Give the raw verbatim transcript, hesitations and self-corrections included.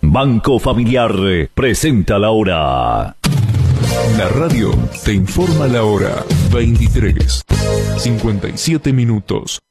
Banco Familiar presenta la hora. La radio te informa la hora. veintitrés, cincuenta y siete minutos.